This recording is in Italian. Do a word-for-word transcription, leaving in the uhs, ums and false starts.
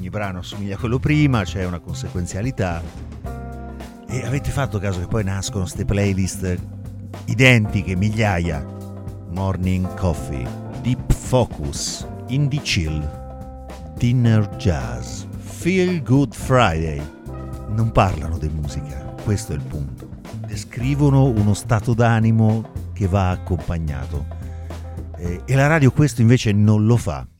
ogni brano assomiglia a quello prima, c'è una conseguenzialità. E avete fatto caso che poi nascono ste playlist identiche, migliaia? Morning Coffee, Deep Focus, Indie Chill, Dinner Jazz, Feel Good Friday. Non parlano di musica, questo è il punto. Descrivono uno stato d'animo che va accompagnato. Eh, e la radio questo invece non lo fa.